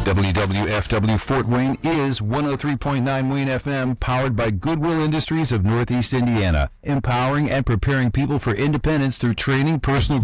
WWFW Fort Wayne is 103.9 Wayne FM, powered by Goodwill Industries of Northeast Indiana, empowering and preparing people for independence through training, personal